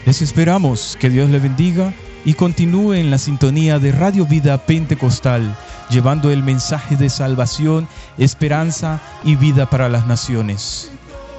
Les esperamos, que Dios les bendiga y continúe en la sintonía de Radio Vida Pentecostal, llevando el mensaje de salvación, esperanza y vida para las naciones.